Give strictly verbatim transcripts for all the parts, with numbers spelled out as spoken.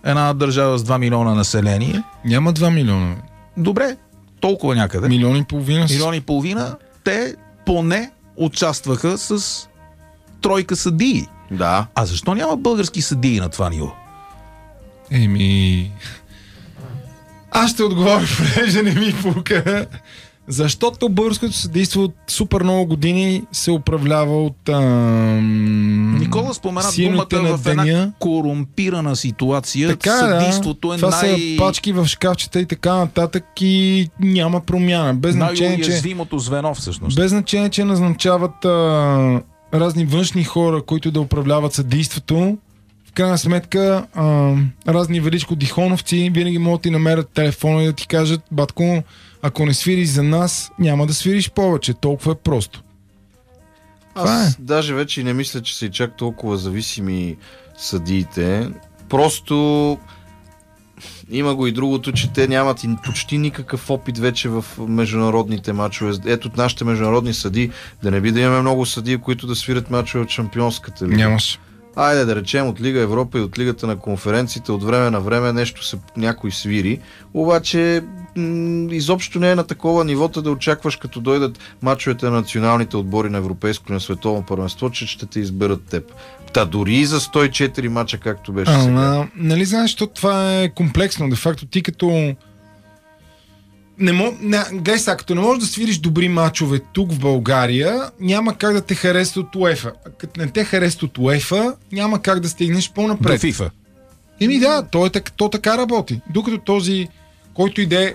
Една държава с два милиона население. Няма два милиона. Добре, толкова някъде. Милион и половина. Милион и половина. Те поне участваха с тройка съдии. Да. А защо няма български съдии на това ниво? Еми... Аз ще отговоря, понеже не ми пука. Защото българското съдейство от супер много години се управлява от ам... Никола спомена думата в една корумпирана ситуация. Така, съдейството да. е Това най... са пачки в шкафчета и така нататък и няма промяна. Без значение, че... най-уязвимото звено всъщност. Без значение, че назначават а, разни външни хора, които да управляват съдейството. В крайна сметка, а, разни величко дихоновци винаги могат да ти намерят телефона и да ти кажат: батко, ако не свириш за нас, няма да свириш повече. Толкова е просто. Аз е. даже вече не мисля, че са и чак толкова зависими съдиите. Просто има го и другото, че те нямат почти никакъв опит вече в международните мачове. Ето нашите международни съдии, да не би да имаме много съдии, които да свирят мачове от шампионската лига. Нямаш. Айде да речем от Лига Европа и от Лигата на конференциите от време на време нещо се някой свири, обаче м- изобщо не е на такова нивото да очакваш, като дойдат мачовете на националните отбори на европейско и на световно първенство, че ще те изберат теб. Та дори и за сто и четири мача, както беше а, сега. На, нали знаеш, защото това е комплексно. Де факто ти като не мож... Гай сега, като не можеш да свириш добри мачове тук в България, няма как да те харесат от УЕФА. Като не те харесат от УЕФА, няма как да стигнеш по-напред. До ФИФА. Еми да, то, е, то така работи. Докато този, който иде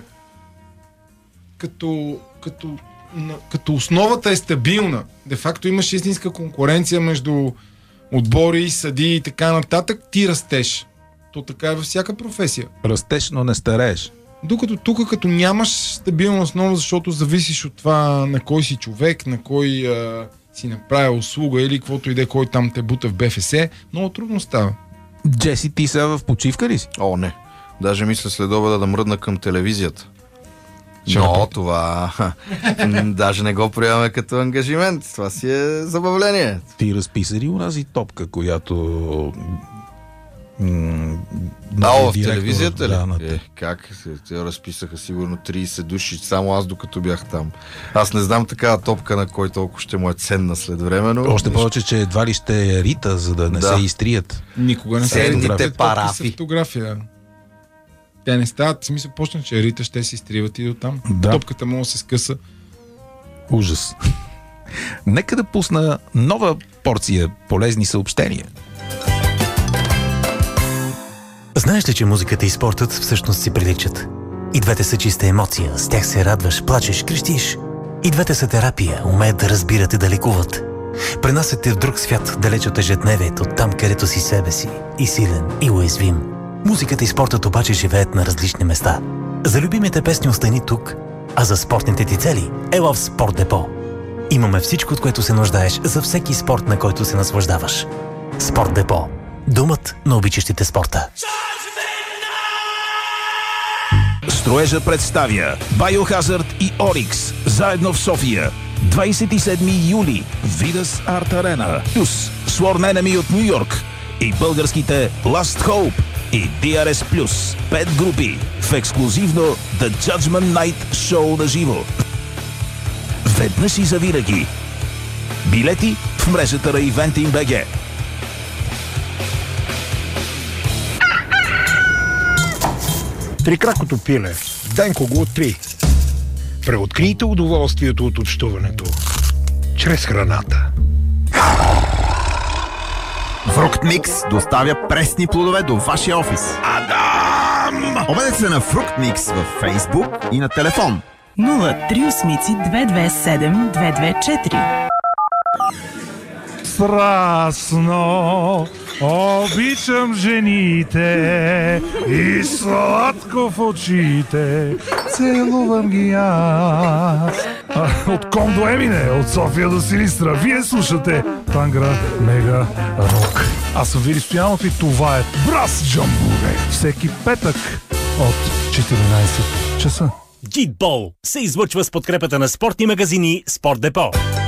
като, като, като основата е стабилна, де факто имаш истинска конкуренция между отбори, съдии и така нататък, ти растеш. То така е във всяка професия. Растеш, но не старееш. Докато тук, като нямаш стабилна основа, защото зависиш от това на кой си човек, на кой а, си направил услуга или каквото иде, кой там те бута в БФС, много трудно става. Джеси, ти сега в почивка ли си? О, не. Даже мисля след обеда да мръдна към телевизията. Ще Но работи. това даже не го приемаме като ангажимент. Това си е забавление. Ти разписа ли унази топка, която... М- А, в директор, телевизията ли? Да, на... Е, как? Те разписаха сигурно трийсет души, само аз докато бях там. Аз не знам такава топка, на кой толкова ще му е ценна след време, но... Още повече, че едва ли ще е рита, за да не Да. се изтрият. Никога не се Ценните редят парафи. топки с фотография. Те не стават, в смисъл, почна, че рита ще се изтриват и до там. Да. Топката може да се скъса. Ужас. Нека да пусна нова порция полезни съобщения. Знаеш ли, че музиката и спортът всъщност си приличат? И двете са чиста емоция, с тях се радваш, плачеш, крещиш. И двете са терапия, умеят да разбират и да лекуват. Пренасят те в друг свят, далеч от ежедневието, там където си себе си, и силен, и уязвим. Музиката и спортът обаче живеят на различни места. За любимите песни остани тук, а за спортните ти цели ела в Спорт Депо. Имаме всичко, от което се нуждаеш за всеки спорт, на който се наслаждаваш. Спорт Депо. Думът на обичащите спорта. Строежа представя Biohazard и Oryx заедно в София. двадесет и седми юли Видас Арт Арена плюс Sworn Enemy от Ню Йорк и българските Last Hope и Ди Ар Ес Плюс. Пет групи в ексклюзивно The Judgment Night шоу на живо. Веднъж и завинаги. Билети в мрежата на Eventim БГ. Трикракото пиле. Денко го три. Преоткрийте удоволствието от общуването. Чрез храната. Фрукт Микс доставя пресни плодове до вашия офис. Адам! Обадете се на Фрукт Микс във Фейсбук и на телефон. нула три осмици две две седем две две четири. Страстно обичам жените и сладко в очите целувам ги аз. А, от Ком до Емине, от София до Силистра, вие слушате Тангра Мега Рок. Аз съм Вили Стоянов и това е Брас Джамбуре. Всеки петък от четиринадесет часа. Гитбол се излъчва с подкрепата на спортни магазини Спорт Депо.